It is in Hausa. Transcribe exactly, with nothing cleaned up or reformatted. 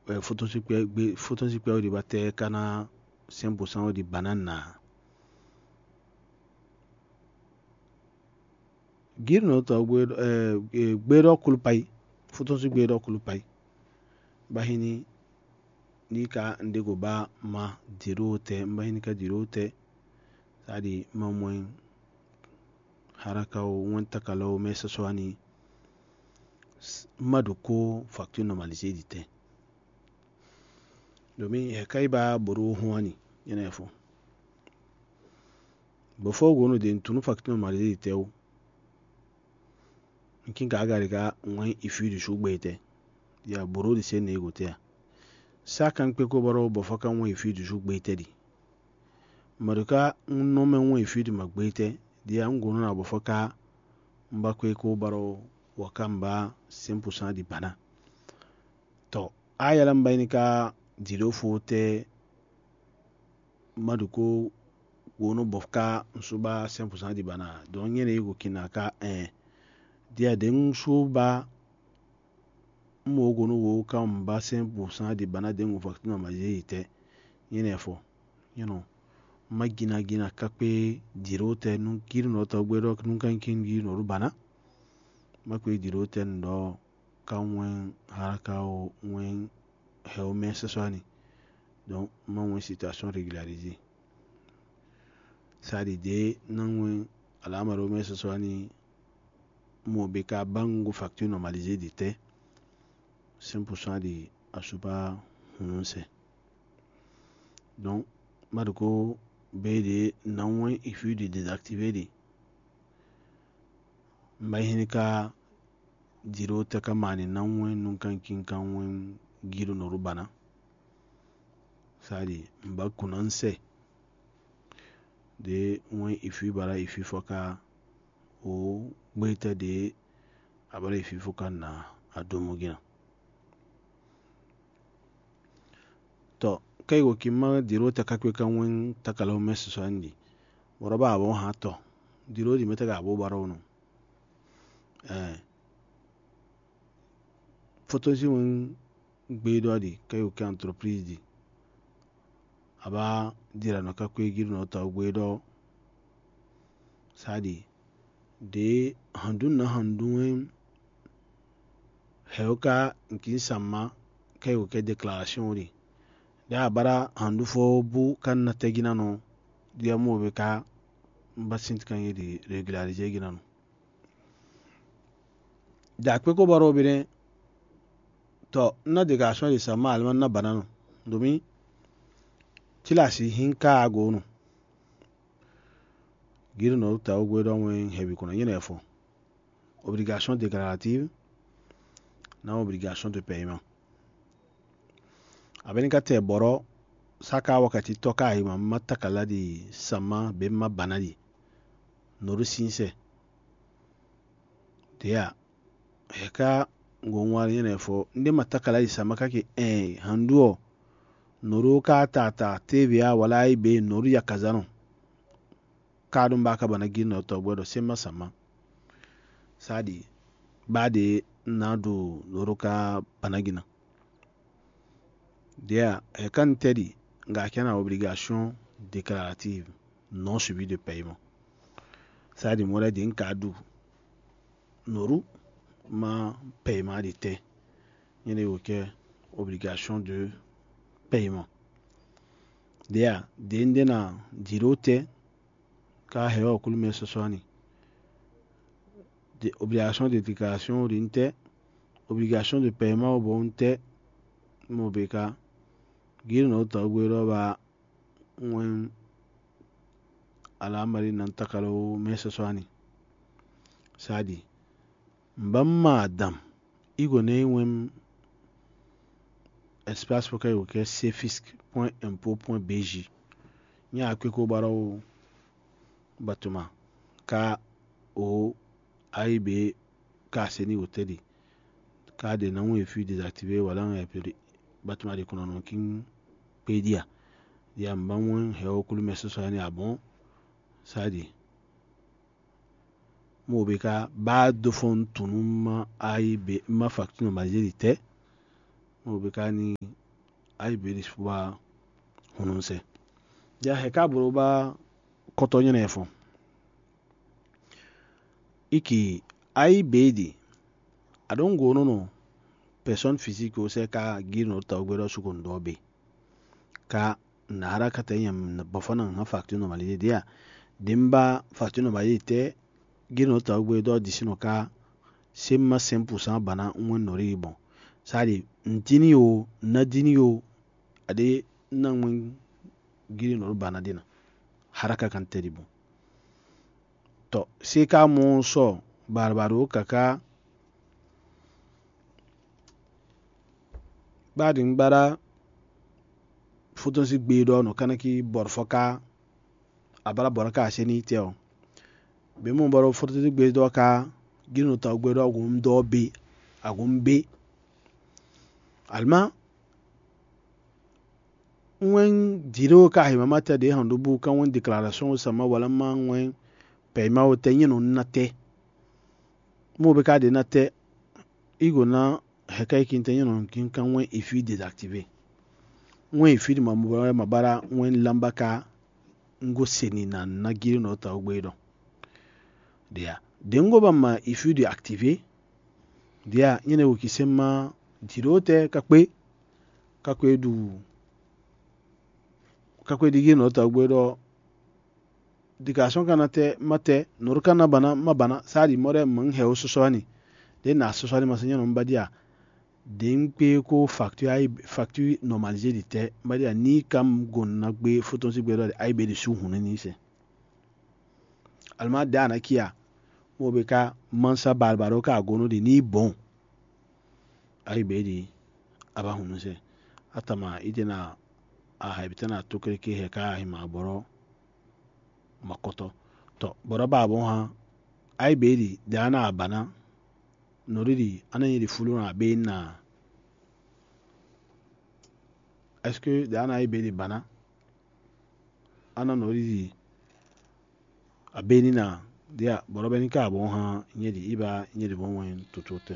photo si pe photo si pe di bate kana cent pour cent di banana girno to gwe gbero kulpai photo si gbero kulpai bahini ni ka ndego ba ma dirote bahini ka dirote sadi mamwen haraka wanta kalau mesa swani maduko facture normalisé dite domin ya kai ba buru huwani yana yafo before gono de tunu facture normalisé dite o kin ka aga riga wani ifi du shu gbete ya buru di se ne gote ya sakan pe ko baro before kan wani ifi du shu gbete di maduka no men wani ifi du magbete dia ngono na before ka mba kwe ko baro wakamba cent pour cent di bana to ayalan bayni ka dilo fote maduko wono bofka suba cent pour cent di bana don yene yugo kinaka eh dia den suba mo gono wo kan ba cent pour cent di bana den facture na majite yene fo you know magina gina kakpe dirote nun kiri no to gbero nun kan kingi no rubana makwe dirote ndo kan wen haraka o wen heo mesa swani donc man wen situation régularisée sadi de nan wen alamaro mesa swani mo be ka bangu facture normalisée dite cent pour cent di asuba hunse donc maduko bede nan wen ifi di désactiver di mbahini ka diro ta kamani nan wen nun kan kin kan wen giro no rubana sadi mba kunanse de wen ifi bara ifi foka o gbeta de abara ifi foka na adomo gina to kai go kimma diro ta kakwe kan wen takalo mesu sandi waraba abon ha to diro di meta ga abo baro no eh photo si wen gbedo di kai go kan entreprise di aba dira no kakwe giro no ta gbedo sadi de handun na handun heoka nkin samma kai go ke declaration di da bara handu fo bu kan na tegina no dia mo be ka basint kan yi régulariser gina no da kwe ko baro bire to na declaration di samma alman na banano domin tilasi hinka ago no giro no ta ogwe don wen hebi kuna yene fo obligation déclarative na obligation de paiement abin ka te boro saka wakati toka yi mamma takala di sama be ma banadi noru sinse dia heka ngonwa yene fo ndi matakala di sama kake eh handuo noru ka tata tebia wala ibe noru ya kazano kadun baka bana gino to gwedo sema sama sadi bade nadu noru ka banagina dia hekan tedi nga kena obligation déclarative non suivie de paiement sadi mora din kadu noru ma paiement de te yene woke obligation de paiement dia dendena dirote ka heo kulme soswani de obligation de déclaration rinte obligation de paiement bonte mobeka giro no ta gwero ba wen alamari nan takalo mesa swani sadi mbamma adam igo ne wen espace pour que que cfisc point impôt point bg nya akwe ko baro batuma ka o aibe ka seni hoteli ka de nan we fi désactiver wala un peu batuma de kono kin pedia ya mbamwen heo kulu meso sani abon sadi mo beka ba do fon tunuma aibe ma facture normalisée te mo be ka ni ai be riswa hununse ya he ka buru ba koto nyene efo iki ai be di adon go no no person physique o se ka gino ta ogbedo su kon dobe ka na harakata yam na bafana ha facture normalité dia dimba facture normalité gino ta ogbedo disino ka semma cent pour cent bana nwen nori bon sadi ntini yo na dini yo ade nan mun giri nor bana dina haraka kan tedi bon to sai ka mun so barbaro kaka badin bara futon si gbe do no kanaki borfoka abara boraka aseni teo be mun baro futon si gbe do ka gino ta gbe do gum do be agum be alma wen diro ka hi mamata de handu bu kan wen declaration sama wala ma wen paiement o tenye no nate mo be ka de nate igo na hekai kin tenye no kin kan wen ifi désactiver wen ifi ma mo ma bara wen lamba ka ngo seni na na giri no ta ogbe do dia dengo ba ma ifi de activer dia nyene wo kisema diro te kakpe kakwe du kakwe digi no ta gbedo dikation kana te mate nur kana bana mabana sari more mun he o sosoni de na sosoni masanya no mbadia den pe ko facture ai facture normalisée di te mbadia ni kam gon na gbe photon si gbedo ai be di su hunu ni se alma da na kia mo be ka mansa barbaro ka gono di ni bon ai be di aba hunu se atama idena a haibitana tukere ke he ka hima boro makoto to boro ba bon ha ai be di da na abana noridi ana yi di fulu na be na est-ce que da na ai be di bana ana noridi abeni na dia boro be ni ka bon ha nyedi iba nyedi bon wen tutote